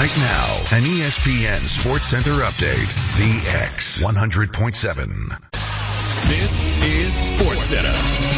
Right now, an ESPN Sports Center update. The X 100.7. This is Sports Center.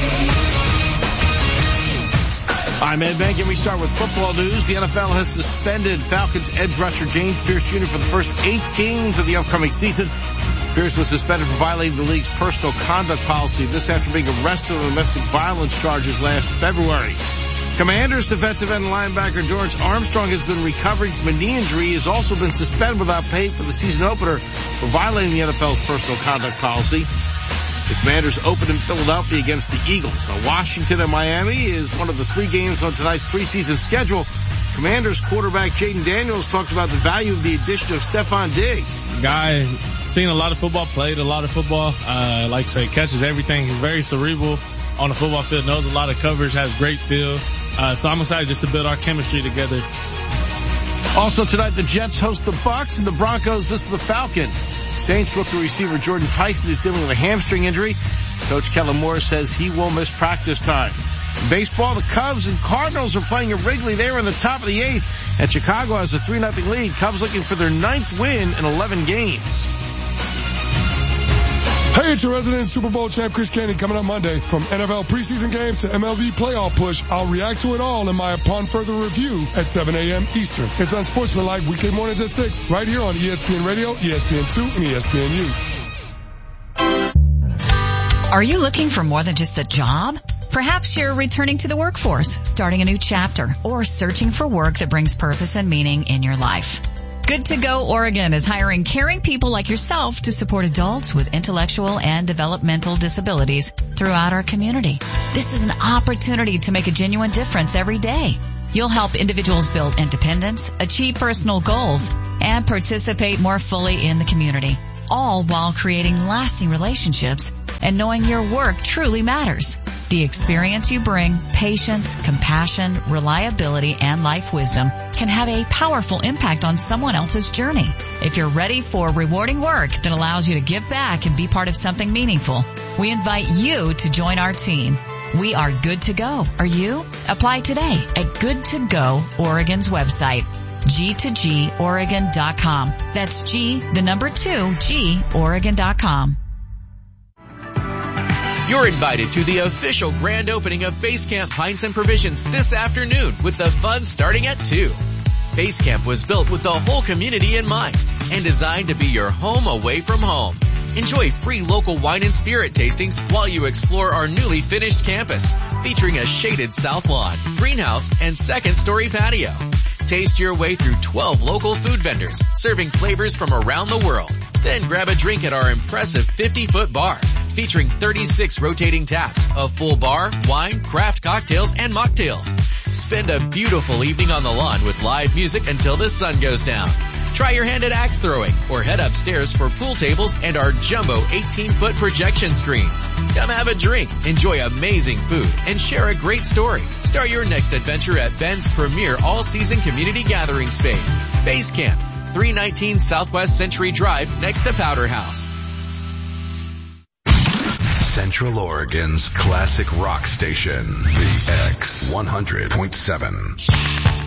I'm Ed Bank, and we start with football news. The NFL has suspended Falcons edge rusher James Pierce Jr. for the first 8 games of the upcoming season. Pierce was suspended for violating the league's personal conduct policy, this after being arrested on domestic violence charges last February. Commanders defensive end linebacker George Armstrong has been recovering from a knee injury. He has also been suspended without pay for the season opener for violating the NFL's personal conduct policy. The Commanders open in Philadelphia against the Eagles. Now, Washington and Miami is one of the 3 games on tonight's preseason schedule. Commanders quarterback Jaden Daniels talked about the value of the addition of Stephon Diggs. Guy seen a lot of football, played a lot of football, like I say, catches everything. He's very cerebral on the football field, knows a lot of coverage, has great feel. So I'm excited just to build our chemistry together. Also tonight, the Jets host the Bucs and the Broncos visit the Falcons. Saints rookie receiver Jordan Tyson is dealing with a hamstring injury. Coach Kellen Moore says he will miss practice time. In baseball, the Cubs and Cardinals are playing at Wrigley. They are in the top of the 8th, and Chicago has a 3-0 lead. Cubs looking for their 9th win in 11 games. Hey, it's your resident Super Bowl champ Chris Candy coming up Monday. From NFL preseason games to MLB playoff push, I'll react to it all in my Upon Further Review at 7 a.m. Eastern. It's on Sportsmanlike weekday mornings at 6, right here on ESPN Radio, ESPN2, and ESPNU. Are you looking for more than just a job? Perhaps you're returning to the workforce, starting a new chapter, or searching for work that brings purpose and meaning in your life. Good to Go Oregon is hiring caring people like yourself to support adults with intellectual and developmental disabilities throughout our community. This is an opportunity to make a genuine difference every day. You'll help individuals build independence, achieve personal goals, and participate more fully in the community, all while creating lasting relationships and knowing your work truly matters. The experience you bring, patience, compassion, reliability, and life wisdom can have a powerful impact on someone else's journey. If you're ready for rewarding work that allows you to give back and be part of something meaningful, we invite you to join our team. We are Good to Go. Are you? Apply today at Good to Go Oregon's website, g2goregon.com. That's G, 2, G, Oregon.com. You're invited to the official grand opening of Base Camp Pints and Provisions this afternoon with the fun starting at 2. Base Camp was built with the whole community in mind and designed to be your home away from home. Enjoy free local wine and spirit tastings while you explore our newly finished campus, featuring a shaded south lawn, greenhouse, and second-story patio. Taste your way through 12 local food vendors serving flavors from around the world. Then grab a drink at our impressive 50-foot bar, featuring 36 rotating taps, a full bar, wine, craft cocktails, and mocktails. Spend a beautiful evening on the lawn with live music until the sun goes down. Try your hand at axe throwing or head upstairs for pool tables and our jumbo 18-foot projection screen. Come have a drink, enjoy amazing food, and share a great story. Start your next adventure at Ben's premier all-season community gathering space, Base Camp, 319 Southwest Century Drive next to Powder House. Central Oregon's classic rock station, the X 100.7.